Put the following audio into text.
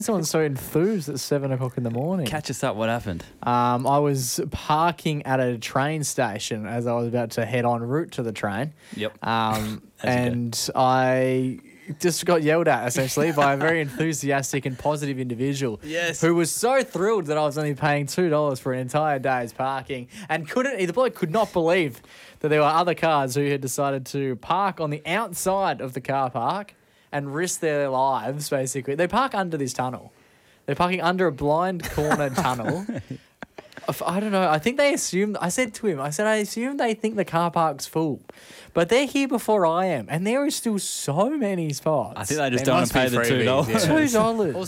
Someone's so enthused at 7 o'clock in the morning. Catch us up. What happened? I was parking at a train station as I was about to head en route to the train. Yep. And I just got yelled at, essentially, by a very enthusiastic and positive individual. Yes. Who was so thrilled that I was only paying $2 for an entire day's parking and the bloke could not believe that there were other cars who had decided to park on the outside of the car park and risk their lives, basically. They park under this tunnel. They're parking under a blind corner tunnel. I don't know. I think they assume. I said to him, I assume they think the car park's full. But they're here before I am, and there is still so many spots. I think they just don't want to pay the $2. $2.